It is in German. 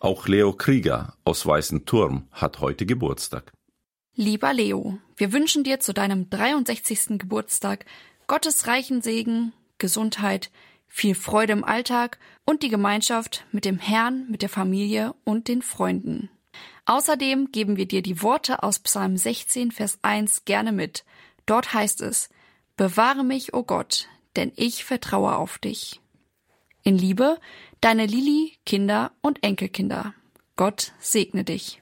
Auch Leo Krieger aus Weißenturm hat heute Geburtstag. Lieber Leo, wir wünschen dir zu deinem 63. Geburtstag Gottes reichen Segen, Gesundheit, viel Freude im Alltag und die Gemeinschaft mit dem Herrn, mit der Familie und den Freunden. Außerdem geben wir dir die Worte aus Psalm 16, Vers 1 gerne mit. Dort heißt es: Bewahre mich, o Gott, denn ich vertraue auf dich. In Liebe, deine Lili, Kinder und Enkelkinder. Gott segne dich.